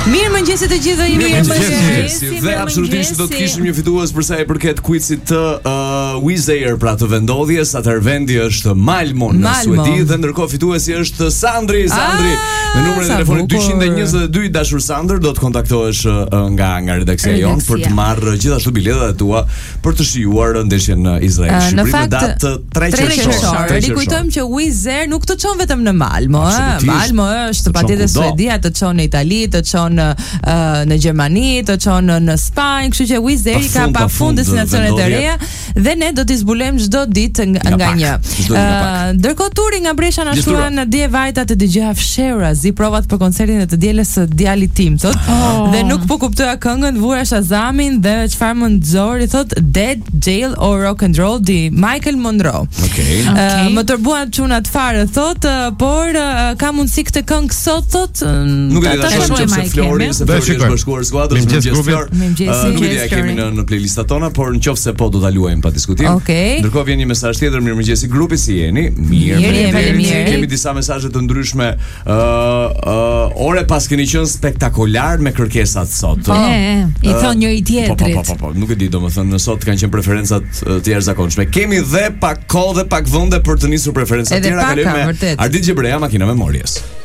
Mirëmëngjes të gjithëve, mirëmëngjes. Dhe absolutisht do të kishim një fitues për sa i përket quizit të Wizz Air, pra të vendodhjes. Atëherë vendi është Malmo në Suedi dhe ndërkohë fituesi është Sandri. Me numrin e telefonit 222, dashur Sandër, do të kontaktohesh nga redaksia jon për të marrë gjithashtu biletat tua për të shijuar ndeshjen në Izrael Shqipëri në datë 3 qershor. Rikujtojmë që Wizz Air nuk të çon vetëm në Malmo, Malmo është patjetër Suedia, të çon në Itali, të çon në Gjermani, të çon në Spanjë, kështu që Wizz Air ka pafund destinacione të reja dhe ne do t'i zbulojmë çdo ditë nga një. Ndërkohë Turi nga Brescia na shkruan dje vajta të dëgjoja fshehura, zi provat për koncertin e të dielës së djalit tim, thot. Dhe nuk po kuptoja këngën, vura Shazamin dhe çfarë më nxori, thot Dead, Jail or Rock and Roll di Michael Monroe. Më turbuan çunat fare, thot, por ka mundësi këtë këngë sot, thot. Nuk e di se Flori është bashkuar skuadrës. Nuk e kemi në playlistat tona, por nëse po do ta luajmë pa diskutim. Ndërkohë vjen një mesazh tjetër, mirëmëngjesi grupi, si jeni? Mirë. Kemi disa mesazhe të ndryshme. Ore pas keni qenë spektakolar me kërkesat sot. I thon njëri tjetrit. Po, nuk e di, domethënë sot kanë qenë preferencat të jashtëzakonshme. Kemi dhe pak kohë dhe pak vende për të nisur preferencat tjera. Kalojmë me Ardit Gjebrea, makina memorjes.